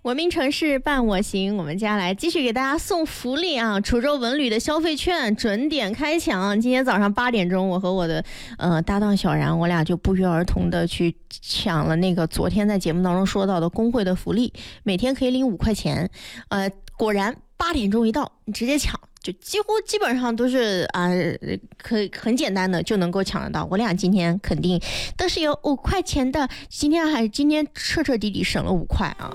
文明城市伴我行，我们接下来继续给大家送福利啊！滁州文旅的消费券准点开抢，今天早上8点钟，我和我的搭档小然，我俩就不约而同的去抢了那个昨天在节目当中说到的工会的福利，每天可以领5块钱。果然8点钟一到，你直接抢。就基本上都是很简单的就能够抢得到。我俩今天肯定都是有5块钱的，今天彻彻底底省了5块啊。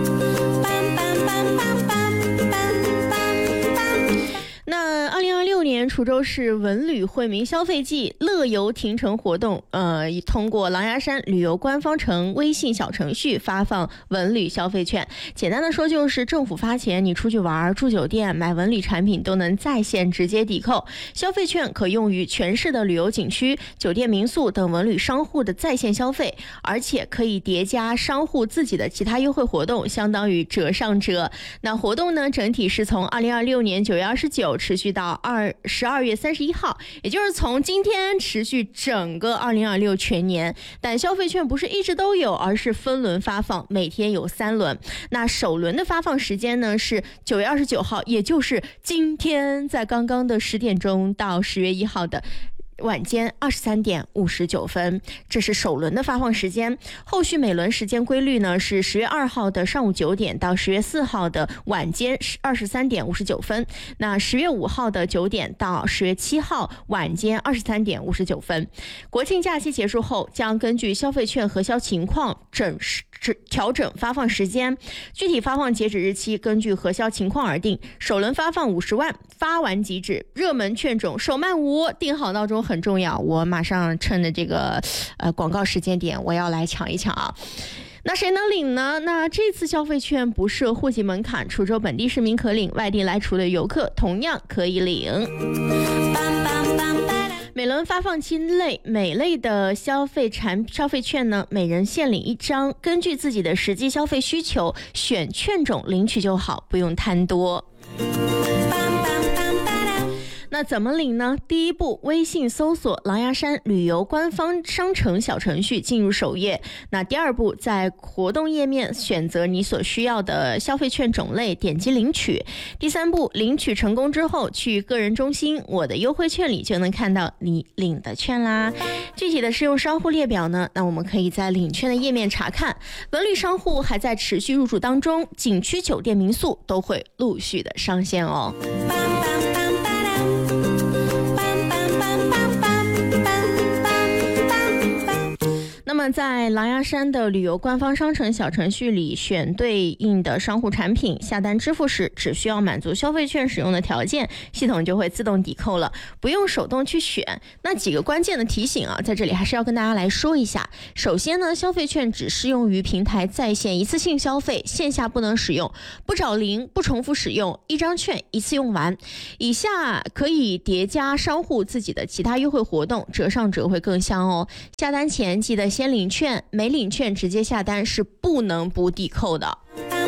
那2026年滁州市文旅惠民消费季乐游亭城活动，通过狼牙山旅游官方城微信小程序发放文旅消费券。简单的说就是政府发钱，你出去玩、住酒店、买文旅产品都能在线直接抵扣。消费券可用于全市的旅游景区、酒店民宿等文旅商户的在线消费，而且可以叠加商户自己的其他优惠活动，相当于折上折。那活动呢，整体是从2026年9月29持续到12月31号，也就是从今天持续整个2026全年。但消费券不是一直都有，而是分轮发放，每天有3轮。那首轮的发放时间呢是9月29号，也就是今天，在刚刚的10点钟到10月1号的晚间23点59分，这是首轮的发放时间。后续每轮时间规律呢是10月2号的上午9点到10月4号的晚间23点59分，那10月5号的9点到10月7号晚间23点59分。国庆假期结束后，将根据消费券核销情况调整发放时间，具体发放截止日期根据核销情况而定。首轮发放50万，发完即止。热门券种首卖无，定好闹钟很重要，我马上趁着这个广告时间点，我要来抢一抢啊！那谁能领呢？那这次消费券不设户籍门槛，滁州本地市民可领，外地来滁的游客同样可以领。每轮发放7类，每类的消费券呢，每人限领1张，根据自己的实际消费需求选券种领取就好，不用贪多。那怎么领呢？第一步，微信搜索狼牙山旅游官方商城小程序，进入首页。那第二步，在活动页面选择你所需要的消费券种类，点击领取。第三步，领取成功之后，去个人中心我的优惠券里就能看到你领的券啦。具体的适用商户列表呢，那我们可以在领券的页面查看。文旅商户还在持续入驻当中，景区、酒店、民宿都会陆续的上线哦。那么在狼牙山的旅游官方商城小程序里选对应的商户产品，下单支付时只需要满足消费券使用的条件，系统就会自动抵扣了，不用手动去选。那几个关键的提醒啊，在这里还是要跟大家来说一下。首先呢，消费券只适用于平台在线一次性消费，线下不能使用，不找零，不重复使用，1张券一次用完。以下可以叠加商户自己的其他优惠活动，折上折会更香哦。下单前记得先领券，没领券直接下单是不能补抵扣的。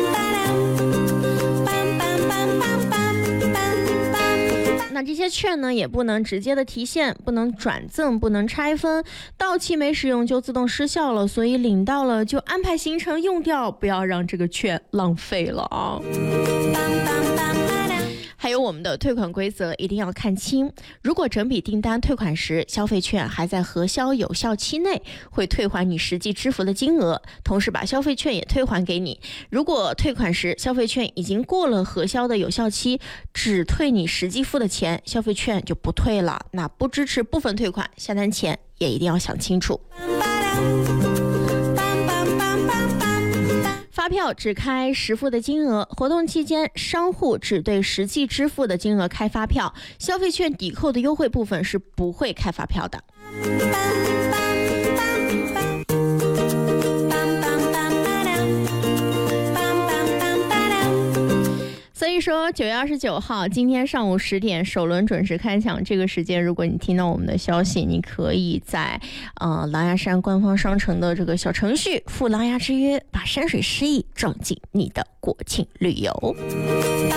那这些券呢，也不能直接的提现，不能转赠，不能拆分，到期没使用就自动失效了，所以领到了就安排行程用掉，不要让这个券浪费了啊。还有我们的退款规则一定要看清，如果整笔订单退款时消费券还在核销有效期内，会退还你实际支付的金额，同时把消费券也退还给你。如果退款时消费券已经过了核销的有效期，只退你实际付的钱，消费券就不退了。那不支持部分退款，下单前也一定要想清楚。发票只开实付的金额，活动期间商户只对实际支付的金额开发票，消费券抵扣的优惠部分是不会开发票的。所以说9月29号今天上午10点首轮准时开抢，这个时间如果你听到我们的消息，你可以在狼牙山官方商城的这个小程序赴狼牙之约，把山水诗意装进你的国庆旅游。